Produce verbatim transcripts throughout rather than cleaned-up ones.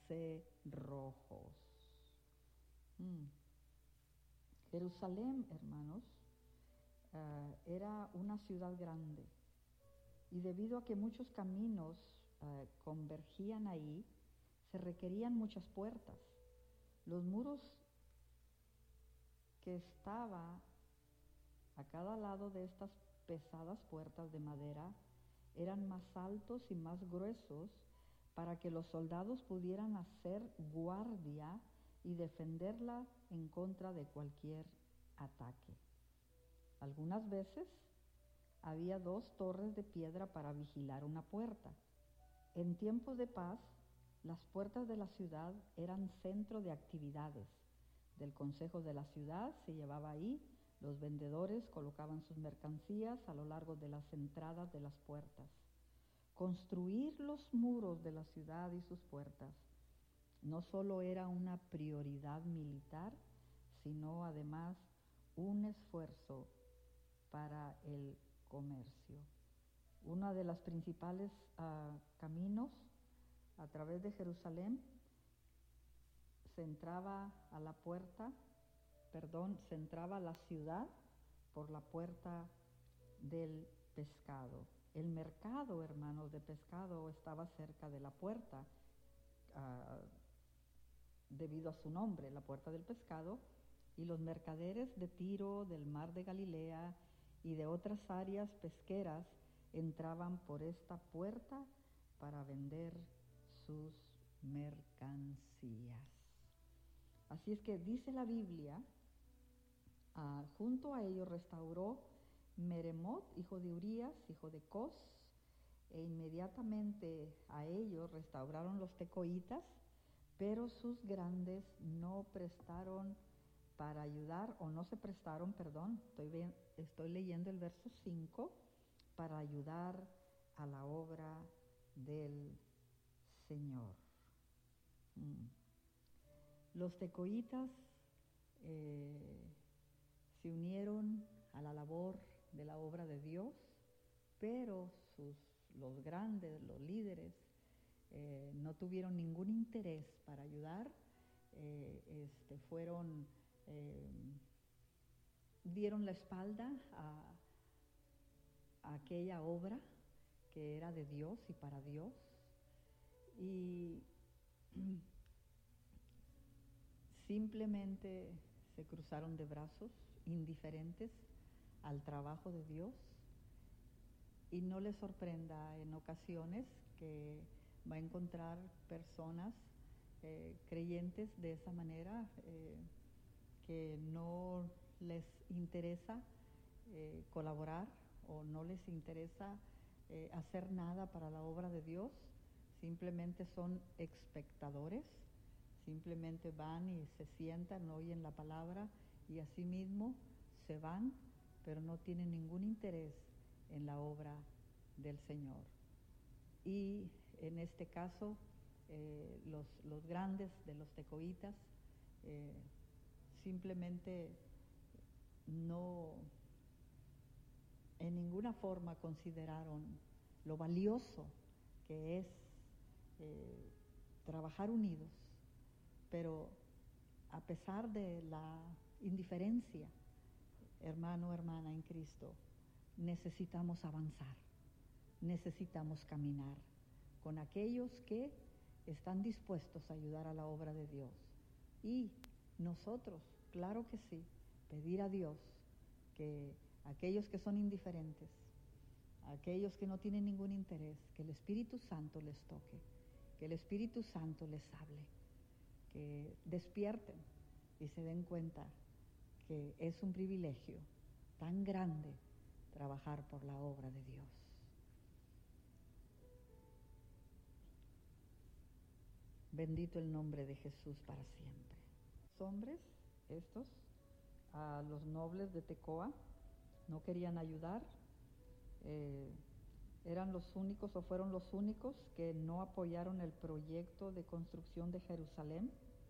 cerrojos. Mm. Jerusalén, hermanos, uh, era una ciudad grande, y debido a que muchos caminos uh, convergían ahí, se requerían muchas puertas. Los muros que estaba a cada lado de estas pesadas puertas de madera eran más altos y más gruesos para que los soldados pudieran hacer guardia y defenderla en contra de cualquier ataque. Algunas veces había dos torres de piedra para vigilar una puerta. En tiempos de paz, las puertas de la ciudad eran centro de actividades del consejo de la ciudad. Se llevaba ahí, los vendedores colocaban sus mercancías a lo largo de las entradas de las puertas. Construir los muros de la ciudad y sus puertas no solo era una prioridad militar, sino además un esfuerzo para el comercio. Uno de los principales uh, caminos a través de Jerusalén se entraba a la puerta, perdón, se entraba a la ciudad por la puerta del pescado. El mercado, hermanos, de pescado estaba cerca de la puerta, uh, debido a su nombre, la puerta del pescado, y los mercaderes de Tiro, del mar de Galilea y de otras áreas pesqueras entraban por esta puerta para vender sus mercancías. Así es que dice la Biblia, uh, junto a ellos restauró Meremot, hijo de Urías, hijo de Cos, e inmediatamente a ellos restauraron los tecoitas, pero sus grandes no prestaron para ayudar, o no se prestaron, perdón, estoy, bien, estoy leyendo el verso cinco, para ayudar a la obra del Señor. Mm. Los tecoitas eh, se unieron a la labor de la obra de Dios, pero sus, los grandes, los líderes, eh, no tuvieron ningún interés para ayudar, eh, este, fueron, eh, dieron la espalda a, a aquella obra que era de Dios y para Dios, y simplemente se cruzaron de brazos, indiferentes al trabajo de Dios. Y no les sorprenda en ocasiones que va a encontrar personas eh, creyentes de esa manera, eh, que no les interesa eh, colaborar, o no les interesa eh, hacer nada para la obra de Dios. Simplemente son espectadores, simplemente van y se sientan, oyen la palabra y así mismo se van, pero no tienen ningún interés en la obra del Señor. Y en este caso, eh, los, los grandes de los tecoitas eh, simplemente no, en ninguna forma consideraron lo valioso que es eh, trabajar unidos, pero a pesar de la indiferencia, hermano, hermana en Cristo, necesitamos avanzar, necesitamos caminar con aquellos que están dispuestos a ayudar a la obra de Dios. Y nosotros, claro que sí, pedir a Dios que aquellos que son indiferentes, aquellos que no tienen ningún interés, que el Espíritu Santo les toque, que el Espíritu Santo les hable, que despierten y se den cuenta que es un privilegio tan grande trabajar por la obra de Dios. Bendito el nombre de Jesús para siempre. Los hombres, estos, a los nobles de Tecoa, no querían ayudar, eh, eran los únicos o fueron los únicos que no apoyaron el proyecto de construcción de Jerusalén.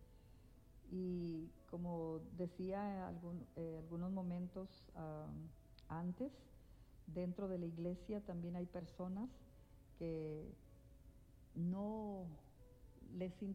Y como decía algún, eh, algunos momentos uh, antes, dentro de la iglesia también hay personas que no les